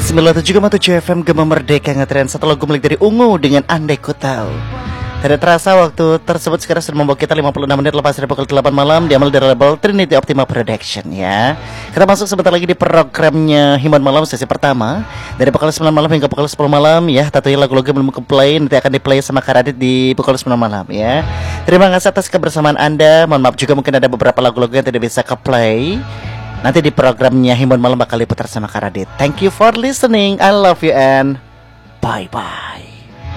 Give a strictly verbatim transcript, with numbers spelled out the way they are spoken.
sembilan puluh tujuh koma tujuh F M Gema Merdeka ngetren satu lagu milik dari Ungu dengan Andai Ku Tahu. Tidak terasa waktu tersebut sekarang sudah membawa kita lima puluh enam menit lepas dari pukul delapan malam. Diambil dari label Trinity Optima Production ya. Kita masuk sebentar lagi di programnya Himbauan Malam sesi pertama. Dari pukul sembilan malam hingga pukul sepuluh malam ya. Tentunya lagu-lagu belum ke play nanti akan di play sama Kak Radit di pukul sembilan malam ya. Terima kasih atas kebersamaan Anda. Mohon maaf juga mungkin ada beberapa lagu-lagu yang tidak bisa ke play. Nanti di programnya Himbauan Malam bakal diputar sama Kak Radit. Thank you for listening. I love you and bye-bye.